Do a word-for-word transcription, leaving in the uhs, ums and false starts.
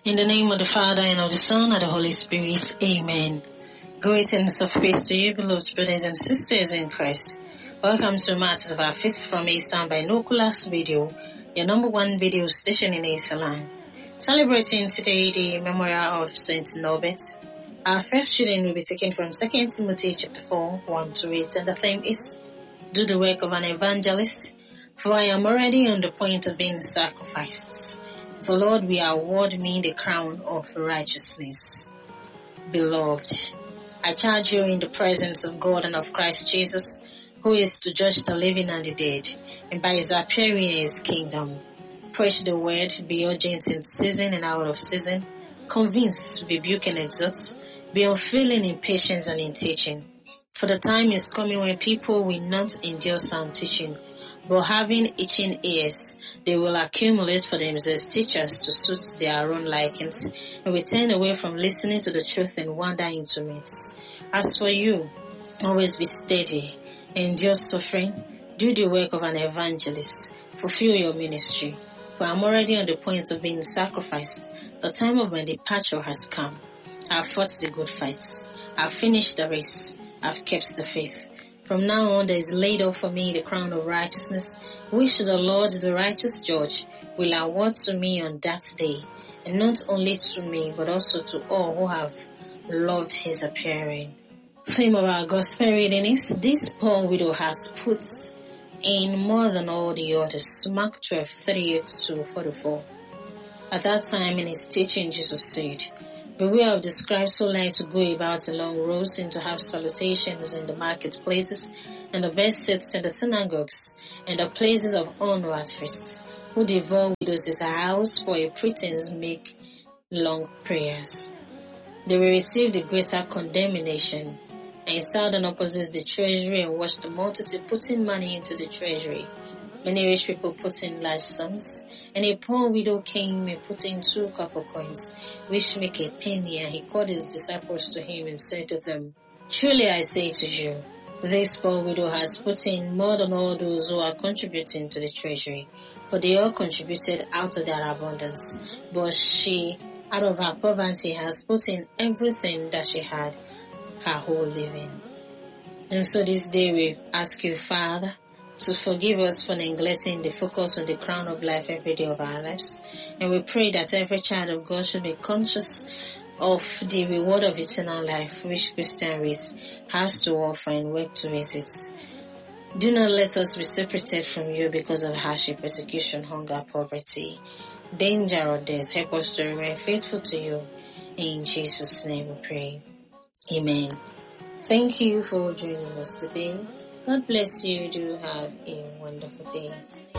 In the name of the Father, and of the Son, and of the Holy Spirit. Amen. Greetings of peace to you, beloved brothers and sisters in Christ. Welcome to Matters of Our Faith from Eastern Binoculars Video, your number one video station in Islam. Celebrating today the memorial of Saint Norbert. Our first reading will be taken from Second Timothy chapter four, one to eight, and the theme is, Do the work of an evangelist, for I am already on the point of being sacrificed. For Lord, we award me the crown of righteousness. Beloved, I charge you in the presence of God and of Christ Jesus, who is to judge the living and the dead, and by his appearing in his kingdom. Preach the word, be urgent in season and out of season, convince, rebuke and exhort, be unfailing in patience and in teaching. For the time is coming when people will not endure sound teaching, but having itching ears, they will accumulate for themselves teachers to suit their own likings, and will turn away from listening to the truth and wander into myths. As for you, always be steady, endure suffering, do the work of an evangelist, fulfill your ministry. For I am already on the point of being sacrificed. The time of my departure has come. I have fought the good fight. I have finished the race. I have kept the faith. From now on there is laid up for me the crown of righteousness, which the Lord, the righteous judge, will award to me on that day, and not only to me, but also to all who have loved his appearing. Theme of our gospel reading is, this poor widow has put in more than all the others. Mark twelve, thirty-eight to forty-four. At that time in his teaching, Jesus said, Beware of the scribes who like to go about along roads and to have salutations in the marketplaces, and the best seats in the synagogues, and the places of honor at feasts, who devour widows' house for a pretense make long prayers. They will receive the greater condemnation. And he sat down opposite the treasury and watched the multitude putting money into the treasury. Many rich people put in large sums, and a poor widow came and put in two copper coins, which make a penny, and he called his disciples to him and said to them, Truly I say to you, this poor widow has put in more than all those who are contributing to the treasury, for they all contributed out of their abundance. But she, out of her poverty, has put in everything that she had, her whole living. And so this day we ask you, Father, to forgive us for neglecting the focus on the crown of life every day of our lives. And we pray that every child of God should be conscious of the reward of eternal life which Christian race has to offer and work towards it. Do not let us be separated from you because of hardship, persecution, hunger, poverty, danger or death. Help us to remain faithful to you. In Jesus' name we pray. Amen. Thank you for joining us today. God bless you. Do have a wonderful day.